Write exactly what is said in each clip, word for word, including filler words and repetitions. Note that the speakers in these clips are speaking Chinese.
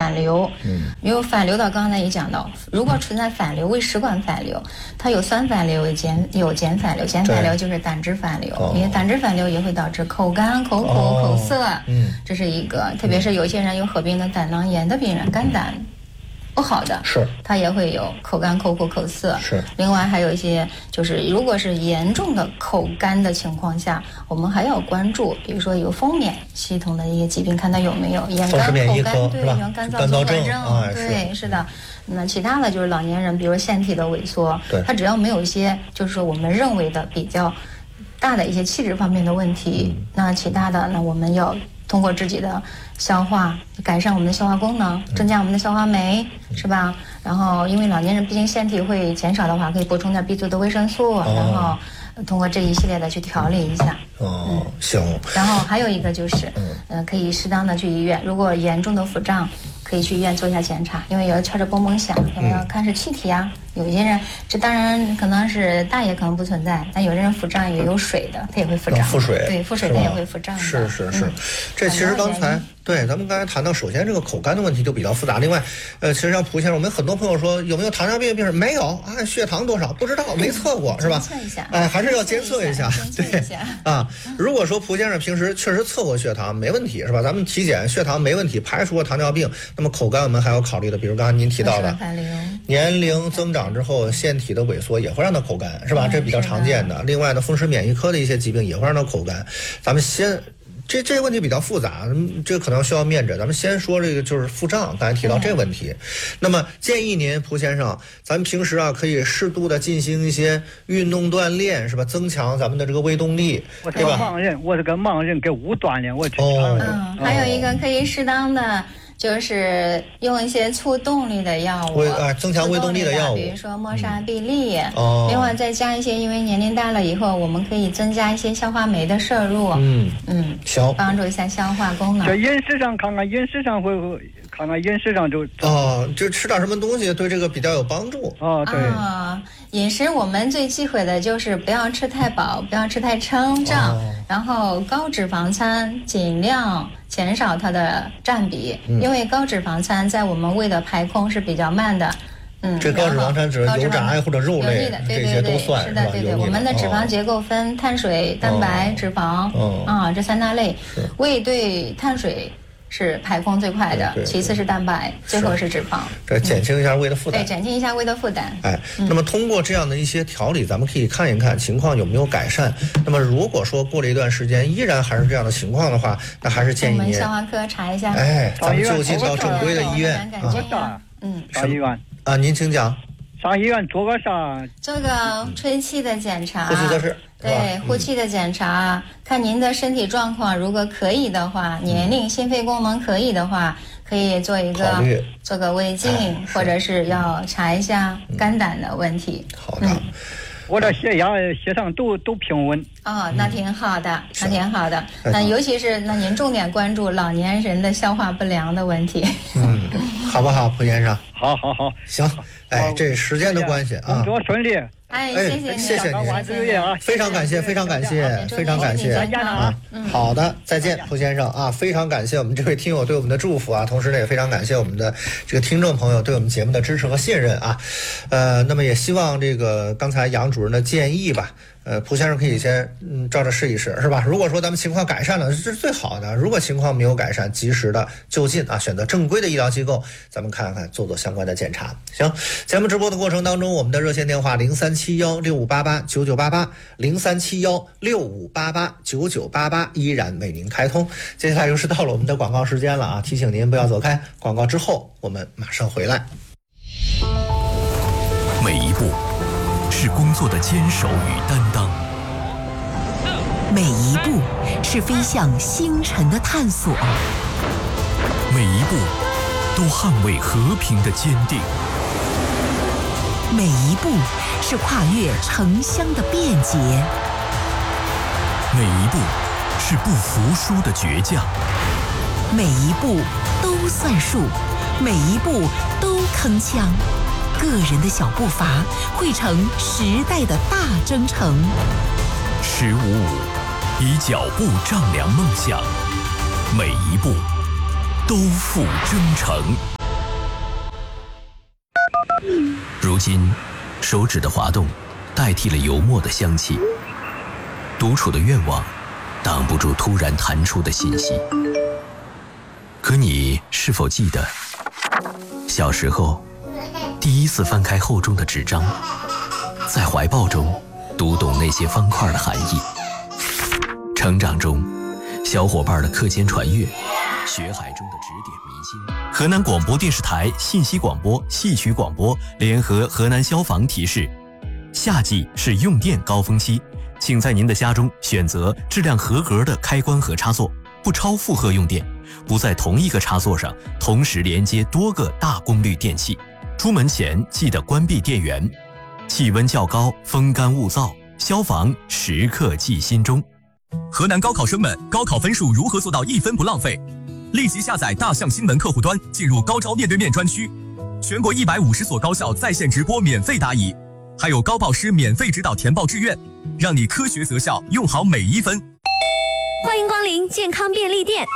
反流。嗯，因为反流的刚才也讲到，如果存在反流，胃食管反流，它有酸反流，有碱有碱反流，碱反流就是胆汁反流，因为胆汁反流也会导致口干、口苦、哦、口涩。嗯，这是一个，特别是有些人有合并的胆囊炎的病人，肝胆不好的， 是它也会有口干、口苦、口涩。 是， 另外还有一些，就是如果是严重的口干的情况下，我们还要关注，比如说有风免系统的一些疾病，看它有没有咽干、口干，对，有干燥综合症， 啊、 对，是的。那其他的就是老年人，比如腺体的萎缩，它只要没有一些，就是说我们认为的比较大的一些气质方面的问题，嗯、那其他的，那我们要通过自己的消化，改善我们的消化功能，增加我们的消化酶，嗯、是吧？然后，因为老年人毕竟腺体会减少的话，可以补充点 B 族的维生素，哦、然后通过这一系列的去调理一下。 哦，嗯、行。 然后还有一个就是，嗯、呃，可以适当的去医院，如果严重的腹胀，可以去医院做一下检查，因为有的敲着嘣嘣响，要不要看是气体啊？嗯、有些人，这当然可能是大也可能不存在，但有的人腹胀也有水的，他也会腹胀。 腹水。 对，腹水他也会腹胀的。 是是是，嗯、这其实刚才。对，咱们刚才谈到，首先这个口干的问题就比较复杂。另外，呃，其实像蒲先生，我们很多朋友说有没有糖尿病病人？没有啊，血糖多少不知道，没测过，是吧？ 监测一下， 哎，还是要监测一下。对啊，如果说蒲先生平时确实测过血糖，没问题，是吧？咱们体检血糖没问题，排除了糖尿病，那么口干我们还要考虑的，比如刚才您提到的，年龄增长之后腺体的萎缩也会让他口干，是吧？这比较常见的。另外呢，风湿免疫科的一些疾病也会让他口干。咱们先。这这个问题比较复杂，这个可能需要面诊。咱们先说这个就是腹胀，刚才提到这个问题。嗯、那么建议您蒲先生，咱们平时啊可以适度的进行一些运动锻炼，是吧？增强咱们的这个胃动力。 我是个盲人，我是个盲人，给无锻炼，我去哦。嗯，还有一个可以适当的。就是用一些促动力的药物， 啊，增强胃动力的药物， 比如说莫沙必利。哦、嗯，另外再加一些，因为年龄大了以后，我们可以增加一些消化酶的摄入。 嗯嗯， 行， 帮助一下消化功能。 这饮食上看看，饮食上会看看饮食上就哦，就吃点什么东西对这个比较有帮助。 哦，对啊，饮食我们最忌讳的就是不要吃太饱，不要吃太撑胀，哦、然后高脂肪餐尽量减少它的占比，嗯、因为高脂肪餐在我们胃的排空是比较慢的。嗯， 这高脂肪餐指油炸或者肉类这些都算是的，对对。我们的脂肪结构分碳水、哦、蛋白、脂肪、哦、啊这三大类。胃对碳水是排空最快的，其次是蛋白，最后是脂肪。 这减轻一下胃的负担。 对，减轻一下胃的负担。 哎，那么通过这样的一些调理，咱们可以看一看情况有没有改善。那么如果说过了一段时间依然还是这样的情况的话，那还是建议您我们消化科查一下。 哎，咱们就近到正规的医院啊。 嗯， 上医院啊，您请讲。 上医院做个啥？ 做个吹气的检查。 呼吸测试。 对，呼气的检查，嗯、看您的身体状况，如果可以的话，年龄、心肺功能可以的话，可以做一个做个胃镜，哎、或者是要查一下肝胆的问题。 嗯、好的。嗯我的血压、血糖都都平稳。 哦，那挺好的，嗯、那挺好的。那尤其是那您重点关注老年人的消化不良的问题。 嗯，好不好，蒲先生？ 好好好， 行。哎，这时间的关系啊， 工作顺利。 哎，谢谢您， 谢谢您，非常感谢，非常感谢，非常感谢啊！好的，再见，蒲先生啊！非常感谢我们这位听友对我们的祝福啊，同时呢，也非常感谢我们的这个听众朋友对我们节目的支持和信任啊。呃，那么也希望这个刚才杨主任的建议吧。呃，蒲先生可以先嗯照着试一试，是吧？如果说咱们情况改善了，这是最好的；如果情况没有改善，及时的就近啊，选择正规的医疗机构，咱们看看做做相关的检查。行，节目直播的过程当中，我们的热线电话零三七幺六五八八九九八八零三七幺六五八八九九八八依然为您开通。接下来又是到了我们的广告时间了啊！提醒您不要走开，广告之后我们马上回来。 每一步是工作的坚守与担当， 每一步是飞向星辰的探索， 每一步都捍卫和平的坚定， 每一步是跨越城乡的便捷， 每一步是不服输的倔强， 每一步都算数，每一步都铿锵。个人的小步伐汇成时代的大征程。 十五五，以脚步丈量梦想，每一步都付征程。 如今，手指的滑动代替了油墨的香气，独处的愿望挡不住突然弹出的信息。可你是否记得，小时候第一次翻开厚重的纸张，在怀抱中读懂那些方块的含义？成长中，小伙伴的课间传阅，学海中的指点迷津。河南广播电视台信息广播、戏曲广播联合河南消防提示：夏季是用电高峰期，请在您的家中选择质量合格的开关和插座，不超负荷用电，不在同一个插座上同时连接多个大功率电器。出门前记得关闭电源。气温较高，风干物燥，消防时刻记心中。 河南高考生们，高考分数如何做到一分不浪费？立即下载大象新闻客户端，进入高招面对面专区，全国一百五十所高校在线直播免费答疑，还有高报师免费指导填报志愿，让你科学择校，用好每一分。 欢迎光临健康便利店。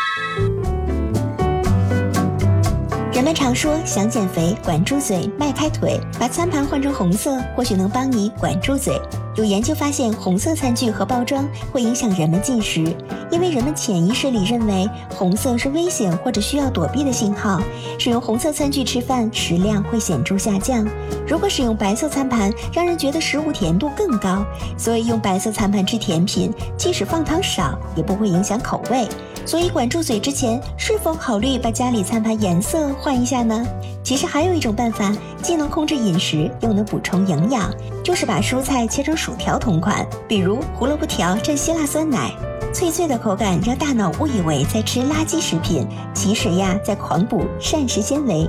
人们常说想减肥管住嘴迈开腿，把餐盘换成红色或许能帮你管住嘴。有研究发现，红色餐具和包装会影响人们进食，因为人们潜意识里认为红色是危险或者需要躲避的信号。使用红色餐具吃饭，食量会显著下降。如果使用白色餐盘，让人觉得食物甜度更高。所以用白色餐盘吃甜品，即使放糖少，也不会影响口味。所以管住嘴之前，是否考虑把家里餐盘颜色换一下呢？其实还有一种办法，既能控制饮食，又能补充营养，就是把蔬菜切成薯条同款，比如胡萝卜条蘸希腊酸奶，脆脆的口感让大脑误以为在吃垃圾食品，其实呀在狂补膳食纤维。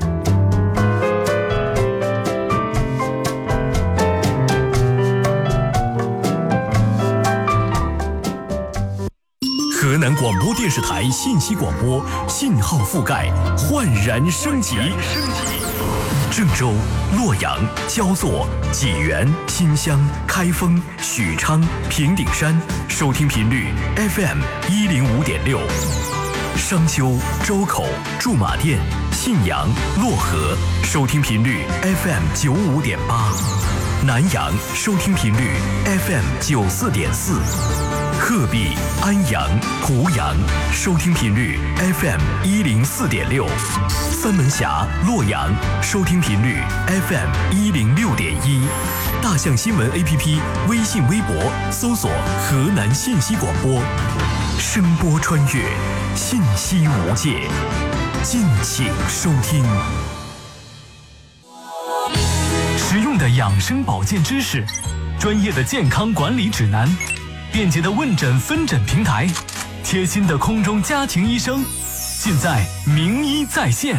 河南广播电视台信息广播信号覆盖焕然升级。郑州、洛阳、焦作、济源、新乡、开封、许昌、平顶山收听频率 F M 一零五点六，商丘、周口、驻马店、信阳、漯河收听频率 F M 九五点八，南阳收听频率 F M 九四点四。鹤壁、安阳、湖阳收听频率 F M 一零四点六，三门峡、洛阳收听频率 F M 一零六点一，大象新闻 A P P 微信、微博搜索河南信息广播，声波穿越，信息无界，敬请收听。实用的养生保健知识，专业的健康管理指南，便捷的问诊分诊平台，贴心的空中家庭医生，尽在名医在线。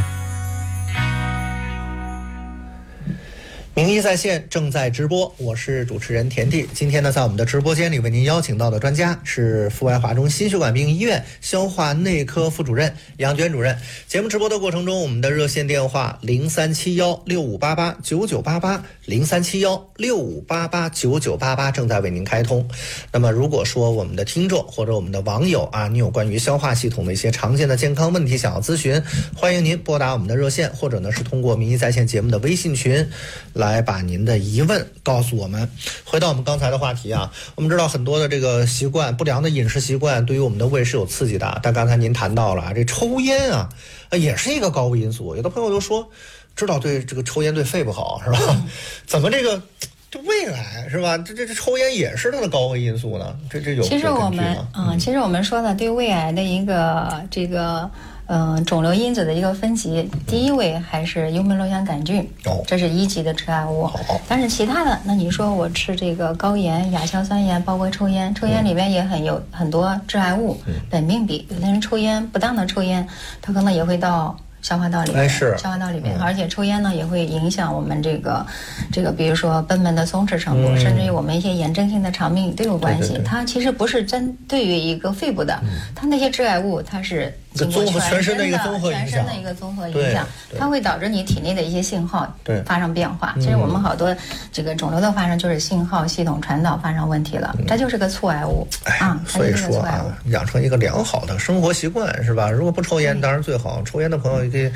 名医在线正在直播，我是主持人田地。今天呢，在我们的直播间里为您邀请到的专家是阜外华中心血管病医院消化内科副主任杨娟主任。节目直播的过程中，我们的热线电话零三七幺六五八八九九八八零三七幺六五八八九九八八正在为您开通。那么，如果说我们的听众或者我们的网友啊，你有关于消化系统的一些常见的健康问题想要咨询，欢迎您拨打我们的热线，或者呢是通过名医在线节目的微信群来把您的疑问告诉我们。回到我们刚才的话题啊，我们知道很多的这个习惯，不良的饮食习惯对于我们的胃是有刺激的。但刚才您谈到了这抽烟啊，也是一个高危因素。有的朋友都说，知道对这个抽烟对肺不好，是吧？嗯、怎么这个这胃癌是吧？这这这抽烟也是它的高危因素呢？这这有其实我们啊、嗯，其实我们说的对胃癌的一个这个。嗯、呃，肿瘤因子的一个分级，第一位还是幽门螺旋杆菌，哦、这是一级的致癌物。哦、但是其他的，那你说我吃这个高盐、亚硝酸盐，包括抽烟，抽烟里面也很有、嗯、很多致癌物，嗯、苯并芘。有的人抽烟不当的抽烟，他可能也会到消化道里面， 哎、是消化道里面，嗯、而且抽烟呢也会影响我们这个这个，比如说贲门的松弛程度，嗯、甚至于我们一些炎症性的肠病都有关系。对对对，它其实不是针对于一个肺部的，嗯、它那些致癌物它是。 这综合全身的一个综合影响， 全身的一个综合影响，它会导致你体内的一些信号发生变化。其实我们好多这个肿瘤的发生就是信号系统传导发生问题了，嗯、这就是个促癌物。 哎，啊、所以说啊，养成一个良好的生活习惯是吧？如果不抽烟，当然最好。抽烟的朋友也可以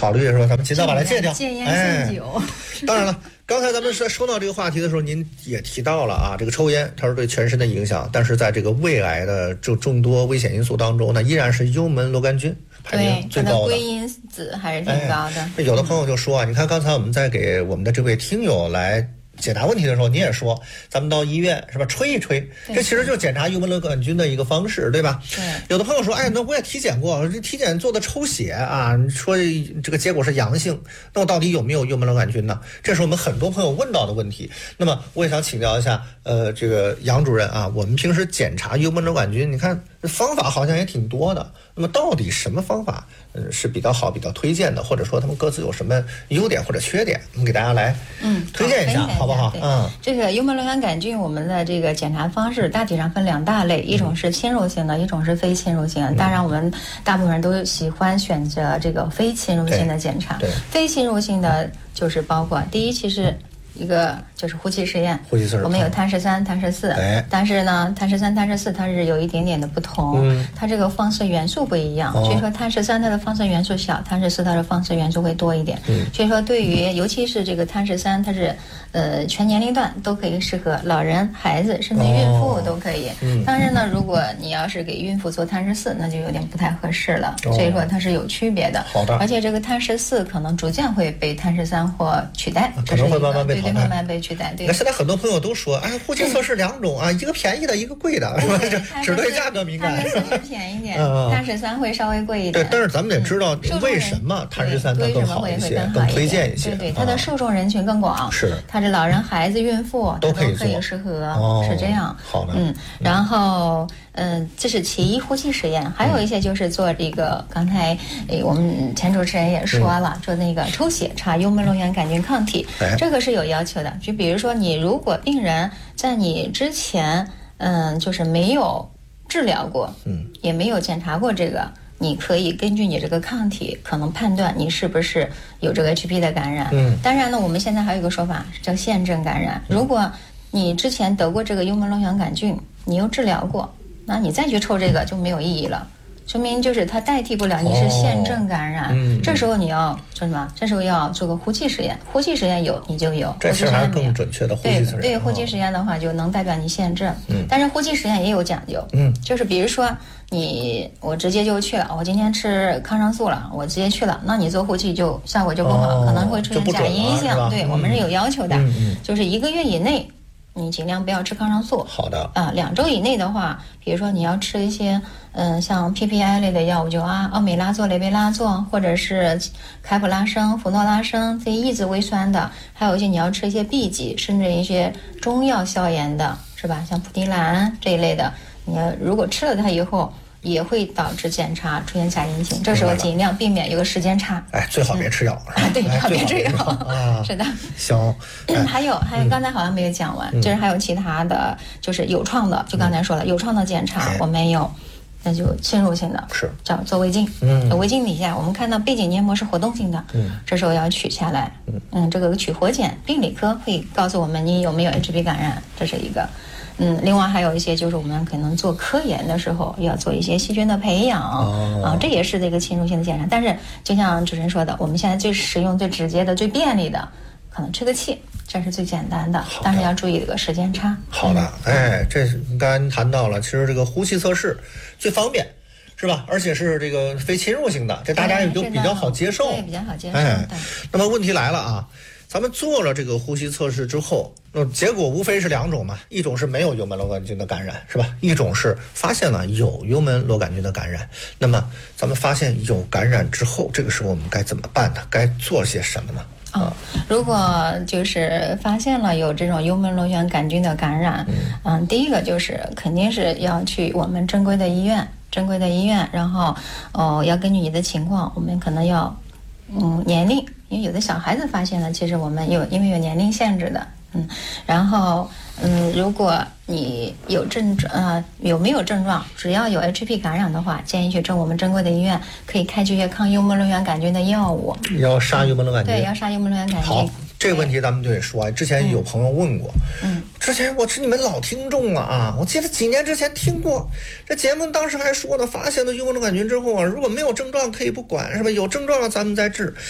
考虑说咱们尽早把它戒掉， 戒烟限酒。 哎、当然了，刚才咱们在说到这个话题的时候，您也提到了啊，这个抽烟它是对全身的影响，但是在这个胃癌的这众多危险因素当中呢，依然是幽门螺杆菌排名最高的， 归因子还是挺高的。 哎、有的朋友就说啊，你看刚才我们在给我们的这位听友来解答问题的时候，你也说咱们到医院是吧，吹一吹，这其实就是检查幽门螺杆菌的一个方式，对吧？ 对。 有的朋友说，哎，那我也体检过，这体检做的抽血啊，你说这个结果是阳性，那我到底有没有幽门螺杆菌呢？这是我们很多朋友问到的问题。那么我也想请教一下，呃，这个杨主任啊，我们平时检查幽门螺杆菌，你看方法好像也挺多的。那么到底什么方法，呃，是比较好、比较推荐的，或者说他们各自有什么优点或者缺点？我们给大家来嗯推荐一下，好不好？嗯， 这个幽门螺杆菌，我们的这个检查方式大体上分两大类，一种是侵入性的，一种是非侵入性的。当然，我们大部分人都喜欢选择这个非侵入性的检查。非侵入性的就是包括第一，其实。一个就是呼气试验， 呼气试验， 我们有碳十三、碳十四， 哎， 但是呢，碳十三、碳十四它是有一点点的不同，嗯，它这个放射元素不一样，哦、所以说碳十三它的放射元素小，碳十四它的放射元素会多一点，嗯，所以说对于尤其是这个碳十三，它是呃全年龄段都可以适合老人、孩子甚至孕妇都可以，哦、嗯，但是呢，如果你要是给孕妇做碳十四，那就有点不太合适了，哦、所以说它是有区别的， 好的， 而且这个碳十四可能逐渐会被碳十三或取代， 可能会慢慢被。 对，慢慢被取代。对， 那现在很多朋友都说，哎，呼气测试两种啊，一个便宜的，一个贵的，是吧？只对价格敏感。 碳十四便宜点，碳十三会稍微贵一点。 对，但是咱们得知道为什么碳十三它更好一些，更推荐一些。 对对，它的受众人群更广， 是它是老人、孩子、孕妇都可以可以适合，是这样。 好的， 嗯，然后。嗯，这是其一，呼气实验，还有一些就是做这个，刚才诶我们前主持人也说了，做那个抽血查幽门螺杆菌抗体，这个是有要求的。就比如说你如果病人在你之前，嗯，就是没有治疗过，嗯，也没有检查过这个，你可以根据你这个抗体，可能判断你是不是有这个 H P V 的感染。嗯，当然呢，我们现在还有一个说法叫腺症感染，如果你之前得过这个幽门螺杆菌，你又治疗过。那你再去抽这个就没有意义了，说明就是它代替不了你是腺症感染。哦嗯、这时候你要做什么？这时候要做个呼气实验，呼气实验有你就有， 这其实还是更准确的呼气实验。 对对，呼气实验的话就能代表你腺症。嗯，但是呼气实验也有讲究。嗯，就是比如说你我直接就去了，我今天吃抗生素了，我直接去了，那你做呼气就效果就不好，哦、可能会出现假阴性。对、嗯、我们是有要求的，嗯、就是一个月以内。你尽量不要吃抗生素。 好的。 啊、呃，两周以内的话，比如说你要吃一些，嗯、呃，像 P P I 类的药物，就啊，奥美拉唑、雷贝拉唑，或者是开普拉生、福诺拉生这些抑制胃酸的，还有一些你要吃一些 B 级，甚至一些中药消炎的，是吧？像普地兰这一类的，你要如果吃了它以后。也会导致检查出现假阴性，这时候尽量避免有个时间差。 哎，最好别吃药。 啊，对，最好别吃药。 啊， 是的。 行。 嗯，还有还有，刚才好像没有讲完，就是还有其他的，就是有创的，就刚才说了，有创的检查我们有，那就侵入性的， 是叫做胃镜。嗯，胃镜底下我们看到背景黏膜是活动性的，嗯，这时候要取下来。嗯，这个取活检，病理科会告诉我们你有没有 H P V 感染，这是一个。嗯，另外还有一些就是我们可能做科研的时候要做一些细菌的培养、哦、啊，这也是这个侵入性的检查。但是就像主持人说的，我们现在最实用、最直接的、最便利的，可能吹个气，这是最简单的，但是要注意这个时间差。 好的，哎，这刚才谈到了，其实这个呼气测试最方便。是吧？而且是这个非侵入性的，这大家也就比较好接受， 对，比较好接受。 哎，那么问题来了啊，咱们做了这个呼吸测试之后，那结果无非是两种嘛，一种是没有幽门螺杆菌的感染，是吧？一种是发现了有幽门螺杆菌的感染。那么咱们发现有感染之后，这个时候我们该怎么办呢？该做些什么呢？ 哦，如果就是发现了有这种幽门螺杆菌的感染，嗯，嗯，第一个就是肯定是要去我们正规的医院。正规的医院，然后，哦，要根据你的情况，我们可能要，嗯，年龄，因为有的小孩子发现了，其实我们有因为有年龄限制的，嗯，然后，嗯，如果你有症状，呃，有没有症状，只要有 H P V 感染的话，建议去正我们正规的医院，可以开这些抗幽门螺杆菌的药物。 要杀幽门螺杆菌。 对，要杀幽门螺杆菌。 好。这个问题咱们就得说，之前有朋友问过，嗯，之前我是你们老听众了啊，我记得几年之前听过这节目，当时还说呢，发现了幽门螺杆菌之后啊，如果没有症状可以不管，是吧？有症状了咱们再治。